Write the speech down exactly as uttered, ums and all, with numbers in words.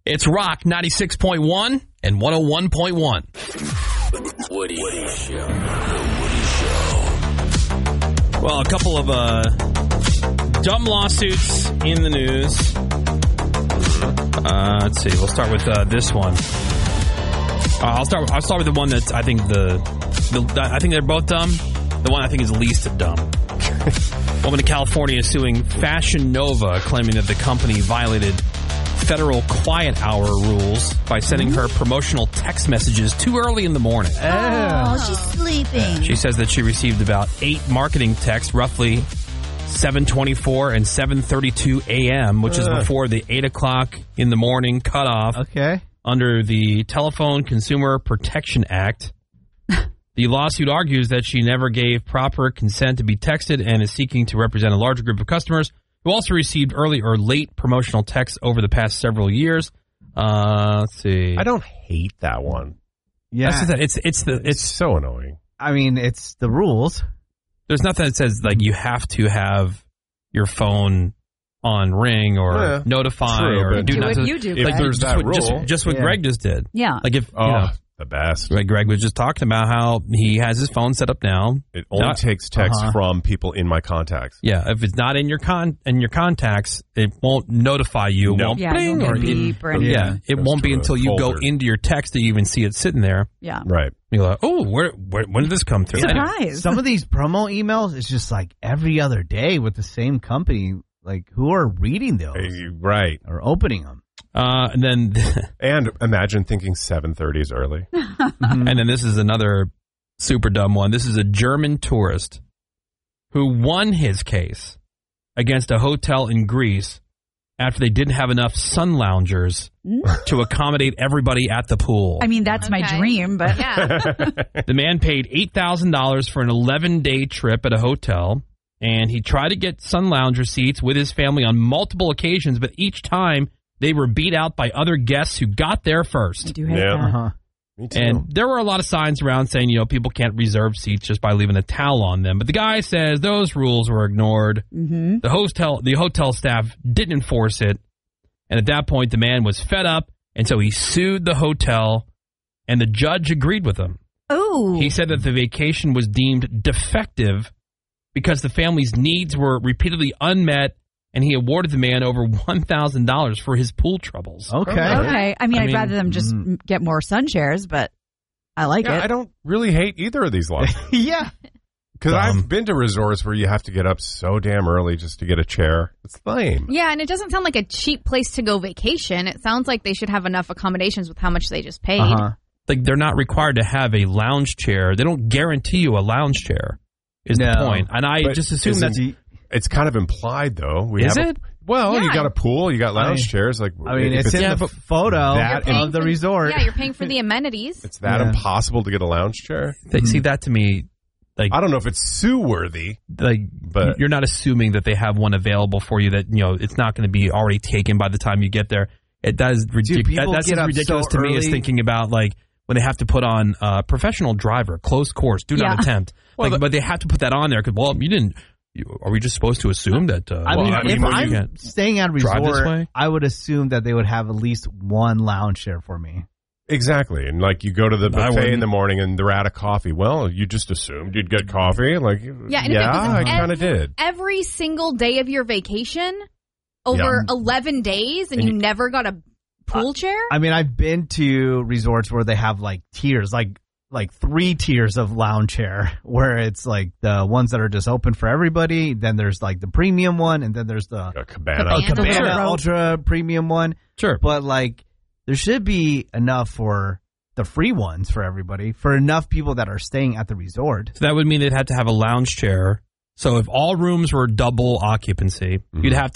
It's Rock ninety-six point one and one oh one point one. Woody, Woody Show. The Woody Show. Well, a couple of uh, dumb lawsuits in the news. Uh, let's see. We'll start with uh, this one. Uh, I'll start. I'll start with the one that I think the, the. I think they're both dumb. The one I think is least dumb. Woman in California is suing Fashion Nova, claiming that the company violated federal quiet hour rules by sending her promotional text messages too early in the morning. Oh, she's sleeping. She says that she received about eight marketing texts, roughly seven twenty-four and seven thirty-two a.m., which is before the eight o'clock in the morning cutoff. Okay. Under the Telephone Consumer Protection Act. The lawsuit argues that she never gave proper consent to be texted and is seeking to represent a larger group of customers who also received early or late promotional texts over the past several years. Uh, let's see. I don't hate that one. Yeah. That's just that. It's it's the It's it's. so annoying. I mean, it's the rules. There's nothing that says like you have to have your phone on ring or Yeah, notify true, or but do Do not. what to- you do, if like Greg. there's just, that what, just, rule. just what Yeah. Greg just did. Yeah. Like if Oh, you know, the best. like Greg was just talking about how he has his phone set up now. It only Not- takes text Uh-huh. from people in my contacts. Yeah, if it's not in your con in your contacts, it won't notify you. It No. won't Yeah, it bling won't or get it- beep or yeah, anything. it Goes won't be to a until you go folder. into your text that you even see it sitting there. Yeah. Right. You're like, oh, where, where when did this come through? Anyway. Surprise. Some of these promo emails is just like every other day with the same company. Like, who are reading those Hey, right. or opening them? Uh, and then And imagine thinking seven thirty is early. and then this is another super dumb one. This is a German tourist who won his case against a hotel in Greece after they didn't have enough sun loungers to accommodate everybody at the pool. I mean, that's my Okay. dream, but Yeah. The man paid eight thousand dollars for an eleven-day trip at a hotel, and he tried to get sun lounger seats with his family on multiple occasions, but each time they were beat out by other guests who got there I first. do hate Yeah. that. Uh-huh. Me too. And there were a lot of signs around saying, you know, people can't reserve seats just by leaving a towel on them. But the guy says those rules were ignored. Mm-hmm. The hotel, the hotel staff didn't enforce it. And at that point, the man was fed up, and so he sued the hotel, and the judge agreed with him. Oh. He said that the vacation was deemed defective because the family's needs were repeatedly unmet, and he awarded the man over one thousand dollars for his pool troubles. Okay. Okay. I mean, I I'd mean, rather them just mm. get more sun chairs, but I like yeah, it. I don't really hate either of these laws. yeah. Because Dumb. I've been to resorts where you have to get up so damn early just to get a chair. It's lame. Yeah, and it doesn't sound like a cheap place to go vacation. It sounds like they should have enough accommodations with how much they just paid. Uh-huh. Like, they're not required to have a lounge chair. They don't guarantee you a lounge chair, is No. the point. And I But just assume isn't- that's... It's kind of implied, though. We Is have a- it? well, you Yeah. got a pool, you got lounge I mean- chairs. Like, I mean, if it's in yeah, the but photo that- of Paying the for- resort. Yeah, you're paying for the amenities. it's that Yeah. impossible to get a lounge chair. They, See, that to me, like, I don't know if it's sue worthy. like But- you're not assuming that they have one available for you that, you know, it's not going to be already taken by the time you get there. It does ridic- people that, that's get as up ridiculous so to me as early. thinking about, like, when they have to put on uh, professional driver, close course, do not Yeah. attempt. Well, like, the- but they have to put that on there because, well, you didn't. You, are we just supposed to assume that? Uh, I well, mean, I mean, if well, you I'm can't staying at a drive this resort, way? I would assume that they would have at least one lounge chair for me. Exactly. And like you go to the I buffet in wouldn't. the morning and they're out of coffee. Well, you just assumed you'd get coffee. Like, Yeah, and yeah, if it was I ev- kind of did. Every single day of your vacation over Yeah. eleven days and, And you you- never got a pool chair? I mean, I've been to resorts where they have like tiers, like like three tiers of lounge chair, where it's like the ones that are just open for everybody. Then there's like the premium one, and then there's the A cabana. oh, Cabana. Cabana Sure. Ultra premium one. Sure. But like, there should be enough for the free ones for everybody, for enough people that are staying at the resort. So that would mean they'd have to have a lounge chair. So if all rooms were double occupancy, you'd have